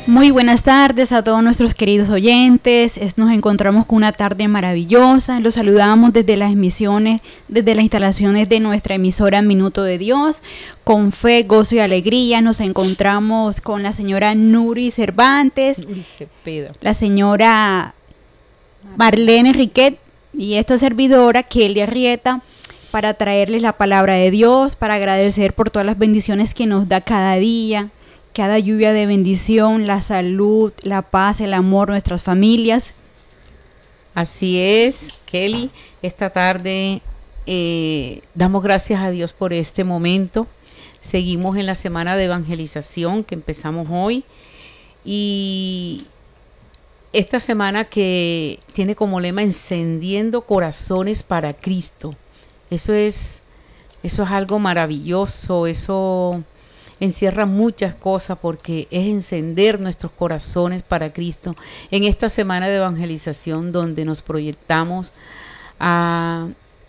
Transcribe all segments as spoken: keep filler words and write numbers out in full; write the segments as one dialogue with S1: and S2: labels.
S1: Muy buenas tardes a todos nuestros queridos oyentes. Es- Nos encontramos con una tarde maravillosa. Los saludamos desde las emisiones, desde las instalaciones de nuestra emisora Minuto de Dios. Con fe, gozo y alegría nos encontramos con la señora Nuri Cervantes,
S2: Uri Cepeda.
S1: la señora Marlene Riquet y esta servidora Kelly Arrieta para traerles la palabra de Dios, para agradecer por todas las bendiciones que nos da cada día, cada lluvia de bendición, la salud, la paz, el amor, nuestras familias.
S2: Así es, Kelly. Esta tarde eh, damos gracias a Dios por este momento. Seguimos en la semana de evangelización que empezamos hoy. Y esta semana que tiene como lema encendiendo corazones para Cristo. Eso es, eso es algo maravilloso, eso encierra muchas cosas porque es encender nuestros corazones para Cristo en esta semana de evangelización donde nos proyectamos a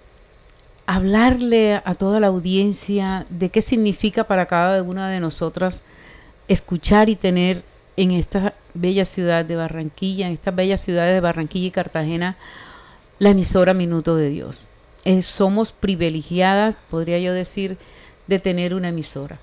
S2: hablarle a toda la audiencia de qué significa para cada una de nosotras escuchar y tener en esta bella ciudad de Barranquilla, en estas bellas ciudades de Barranquilla y Cartagena, la emisora Minuto de Dios. Eh, somos privilegiadas, podría yo decir, de tener una emisora.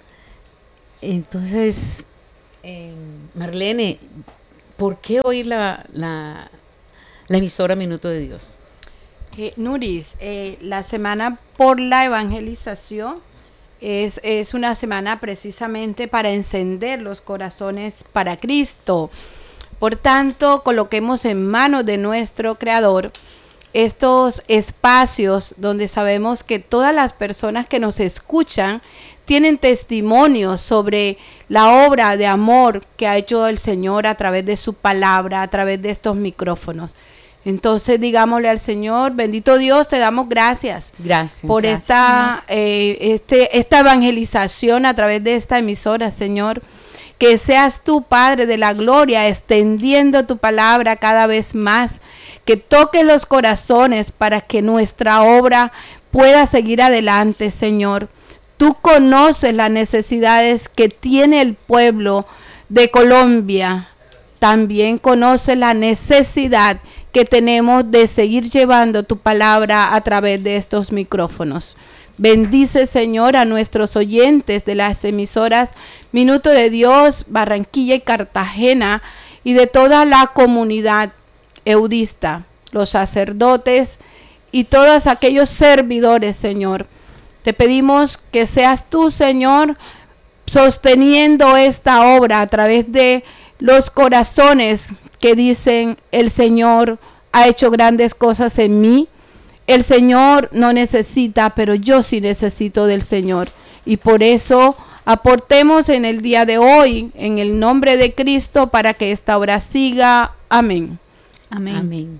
S2: Entonces, eh, Marlene, ¿por qué oír la, la, la emisora Minuto de Dios?
S3: Eh, Nuris, eh, la semana por la evangelización es, es una semana precisamente para encender los corazones para Cristo. Por tanto, coloquemos en manos de nuestro Creador estos espacios donde sabemos que todas las personas que nos escuchan tienen testimonios sobre la obra de amor que ha hecho el Señor a través de su palabra, a través de estos micrófonos. Entonces digámosle al Señor, bendito Dios, te damos gracias,
S2: Gracias.
S3: por
S2: Gracias.
S3: esta, eh, este, esta evangelización a través de esta emisora, Señor. Que seas tú, Padre de la gloria, extendiendo tu palabra cada vez más, que toques los corazones para que nuestra obra pueda seguir adelante, Señor. Tú conoces las necesidades que tiene el pueblo de Colombia. También conoces la necesidad que tenemos de seguir llevando tu palabra a través de estos micrófonos. Bendice, Señor, a nuestros oyentes de las emisoras Minuto de Dios, Barranquilla y Cartagena y de toda la comunidad eudista, los sacerdotes y todos aquellos servidores, Señor. Te pedimos que seas tú, Señor, sosteniendo esta obra a través de los corazones que dicen: el Señor ha hecho grandes cosas en mí. El Señor no necesita, pero yo sí necesito del Señor. Y por eso aportemos en el día de hoy, en el nombre de Cristo, para que esta obra siga. Amén.
S1: Amén.
S2: Amén.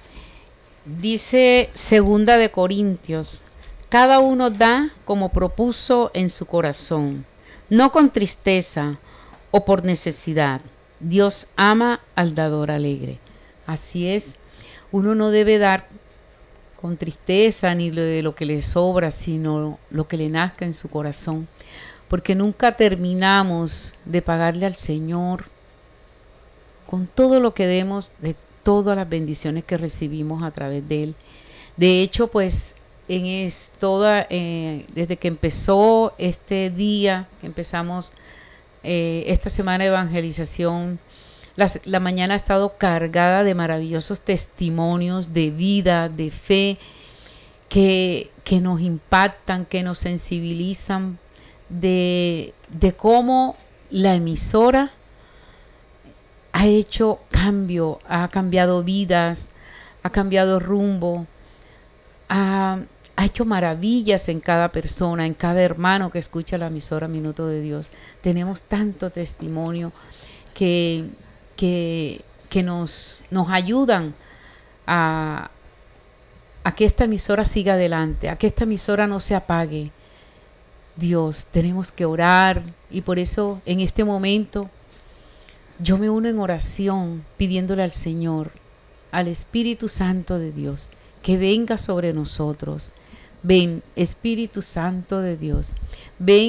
S2: Dice Segunda de Corintios, cada uno da como propuso en su corazón, no con tristeza o por necesidad. Dios ama al dador alegre. Así es, uno no debe dar con tristeza ni lo de lo que le sobra, sino lo que le nazca en su corazón, porque nunca terminamos de pagarle al Señor con todo lo que demos, de todas las bendiciones que recibimos a través de Él. De hecho, pues en es toda eh, desde que empezó este día, que empezamos eh, esta semana de evangelización, La, la mañana ha estado cargada de maravillosos testimonios de vida, de fe, que, que nos impactan, que nos sensibilizan, de, de cómo la emisora ha hecho cambio, ha cambiado vidas, ha cambiado rumbo, ha, ha hecho maravillas en cada persona, en cada hermano que escucha la emisora Minuto de Dios. Tenemos tanto testimonio que... que, que nos, nos ayudan a, a que esta emisora siga adelante, a que esta emisora no se apague. Dios, tenemos que orar y por eso en este momento yo me uno en oración pidiéndole al Señor, al Espíritu Santo de Dios, que venga sobre nosotros. Ven, Espíritu Santo de Dios, ven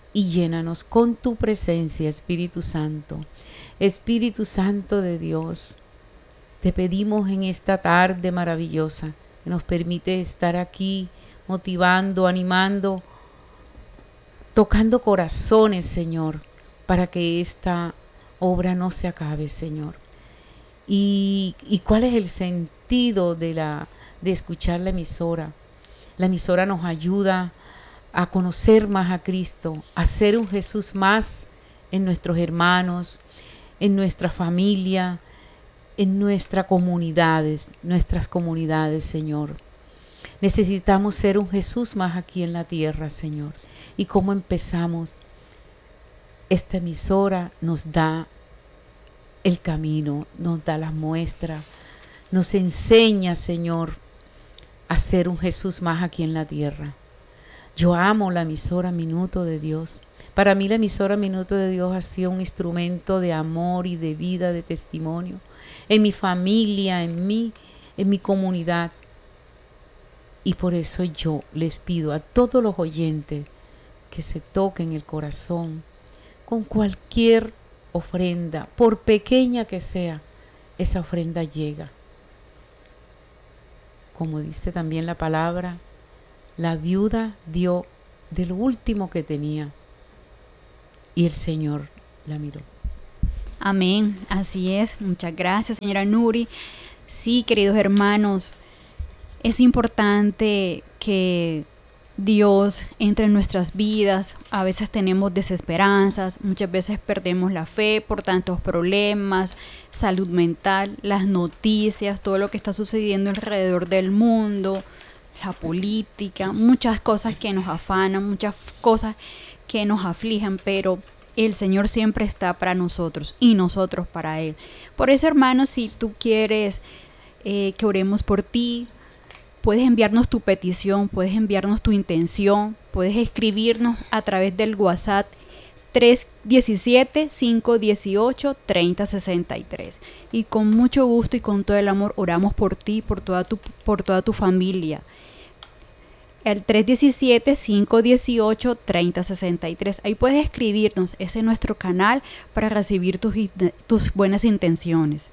S2: y llénanos con tu presencia, Espíritu Santo. Espíritu Santo de Dios, te pedimos en esta tarde maravillosa que nos permite estar aquí motivando, animando, tocando corazones, Señor, para que esta obra no se acabe, Señor. ¿Y, y cuál es el sentido de, la, de escuchar la emisora? La emisora nos ayuda a conocer más a Cristo, a ser un Jesús más en nuestros hermanos, en nuestra familia, en nuestras comunidades, nuestras comunidades, Señor. Necesitamos ser un Jesús más aquí en la tierra, Señor. ¿Y cómo empezamos? Esta emisora nos da el camino, nos da las muestras, nos enseña, Señor, a ser un Jesús más aquí en la tierra. Yo amo la emisora Minuto de Dios. Para mí la emisora Minuto de Dios ha sido un instrumento de amor y de vida, de testimonio, en mi familia, en mí, en mi comunidad. Y por eso yo les pido a todos los oyentes que se toquen el corazón con cualquier ofrenda, por pequeña que sea, esa ofrenda llega. Como dice también la palabra, la viuda dio de lo último que tenía y el Señor la miró.
S1: Amén, así es. Muchas gracias, señora Nuri. Sí, queridos hermanos, es importante que Dios entre en nuestras vidas. A veces tenemos desesperanzas, muchas veces perdemos la fe por tantos problemas, salud mental, las noticias, todo lo que está sucediendo alrededor del mundo, la política, muchas cosas que nos afanan, muchas cosas que nos aflijan, pero el Señor siempre está para nosotros y nosotros para Él. Por eso, hermanos, si tú quieres eh, que oremos por ti, puedes enviarnos tu petición, puedes enviarnos tu intención, puedes escribirnos a través del WhatsApp tres uno siete, cinco uno ocho, tres cero seis tres. Y con mucho gusto y con todo el amor oramos por ti, por toda tu, por toda tu familia. El tres uno siete, cinco uno ocho, tres cero seis tres. Ahí puedes escribirnos, ese es nuestro canal para recibir tus, tus buenas intenciones.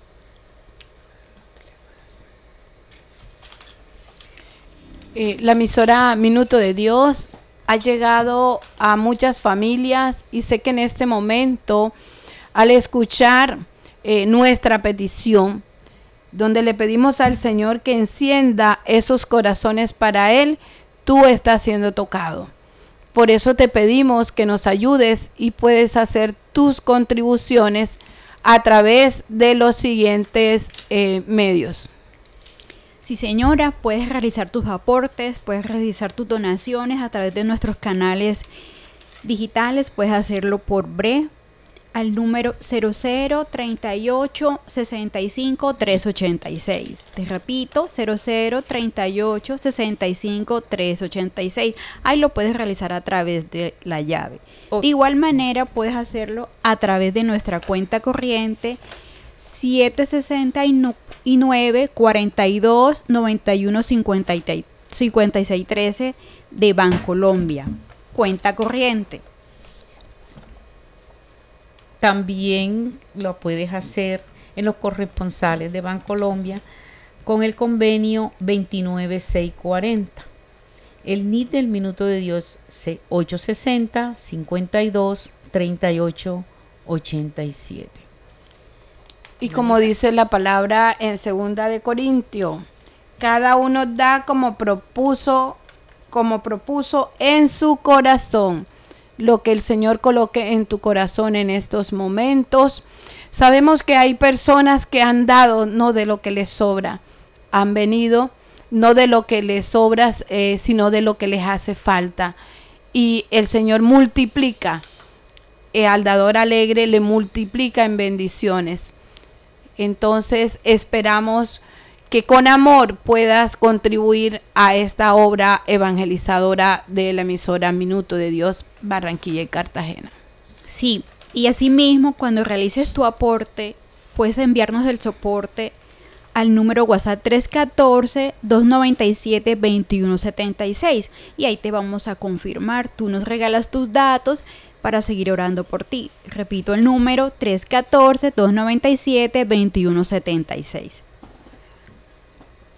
S3: Eh, la emisora Minuto de Dios ha llegado a muchas familias y sé que en este momento, al escuchar eh, nuestra petición, donde le pedimos al Señor que encienda esos corazones para Él, tú estás siendo tocado. Por eso te pedimos que nos ayudes y puedes hacer tus contribuciones a través de los siguientes eh, medios.
S1: Sí, señora, puedes realizar tus aportes, puedes realizar tus donaciones a través de nuestros canales digitales. Puedes hacerlo por B R E al número cero cero, treinta y ocho, sesenta y cinco, trescientos ochenta y seis. Te repito, cero cero, treinta y ocho, sesenta y cinco, trescientos ochenta y seis. Ahí lo puedes realizar a través de la llave. Okay. De igual manera, puedes hacerlo a través de nuestra cuenta corriente siete sesenta y nueve, cuarenta y dos, noventa y uno, cincuenta y seis trece de Bancolombia, cuenta corriente.
S2: También lo puedes hacer en los corresponsales de Bancolombia con el convenio veintinueve mil seiscientos cuarenta. El N I D del Minuto de Dios ocho sesenta, cincuenta y dos, treinta y ocho, ochenta y siete.
S3: Y como dice la palabra en segunda de Corintios, cada uno da como propuso, como propuso en su corazón. Lo que el Señor coloque en tu corazón en estos momentos. Sabemos que hay personas que han dado no de lo que les sobra, han venido no de lo que les sobra, eh, sino de lo que les hace falta. Y el Señor multiplica, eh, al dador alegre le multiplica en bendiciones. Entonces esperamos que con amor puedas contribuir a esta obra evangelizadora de la emisora Minuto de Dios, Barranquilla y Cartagena.
S1: Sí, y asimismo cuando realices tu aporte, puedes enviarnos el soporte al número WhatsApp tres uno cuatro, dos nueve siete, dos uno siete seis y ahí te vamos a confirmar. Tú nos regalas tus datos para seguir orando por ti. Repito el número tres uno cuatro, dos nueve siete, dos uno siete seis.